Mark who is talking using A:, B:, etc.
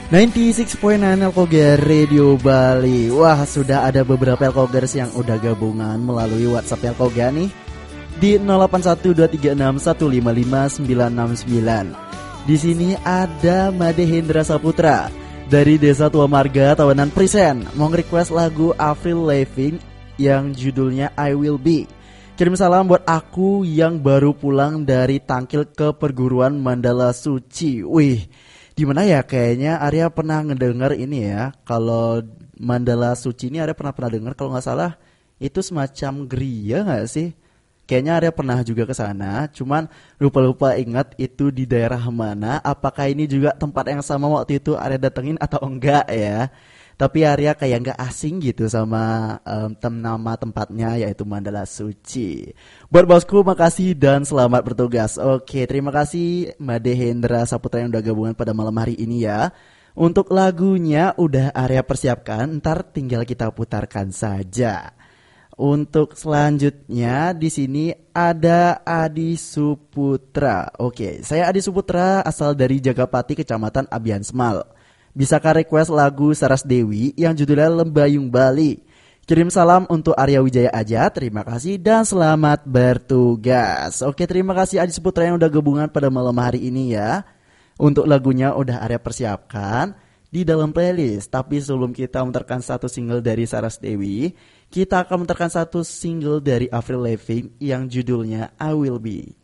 A: 96.9 Elkoger Radio Bali. Wah, sudah ada beberapa Elkogers yang udah gabungan melalui WhatsApp Elkoga nih di 081236155969. Di sini ada Made Hendra Saputra dari Desa Tua Marga, Tawanan Prisen, mau request lagu Avril Lavigne yang judulnya I Will Be. Kirim salam buat aku yang baru pulang dari Tangkil ke perguruan Mandala Suci. Wih, di mana ya, kayaknya Arya pernah ngedenger ini ya. Kalau Mandala Suci ini Arya pernah dengar, kalau nggak salah itu semacam gereja nggak sih? Kayaknya Arya pernah juga ke sana, cuman lupa ingat itu di daerah mana. Apakah ini juga tempat yang sama waktu itu Arya datengin atau enggak ya? Tapi Arya kayak nggak asing gitu sama nama tempatnya, yaitu Mandala Suci. Buat bosku, makasih dan selamat bertugas. Oke, terima kasih Made Hendra Saputra yang udah gabungan pada malam hari ini ya. Untuk lagunya udah Arya persiapkan, ntar tinggal kita putarkan saja. Untuk selanjutnya di sini ada Adi Suputra. Oke, saya Adi Suputra, asal dari Jagapati, Kecamatan Abian Semal. Bisakah request lagu Saras Dewi yang judulnya Lembayung Bali? Kirim salam untuk Arya Wijaya aja. Terima kasih dan selamat bertugas. Oke, terima kasih Adi Suputra yang udah gabungan pada malam hari ini ya. Untuk lagunya udah Arya persiapkan di dalam playlist. Tapi sebelum kita memutarkan satu single dari Saras Dewi, kita akan memutarkan satu single dari Avril Lavigne yang judulnya I Will Be.